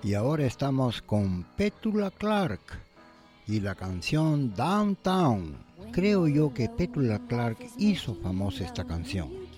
Y ahora estamos con Petula Clark y la canción Downtown. Creo yo que Petula Clark hizo famosa esta canción.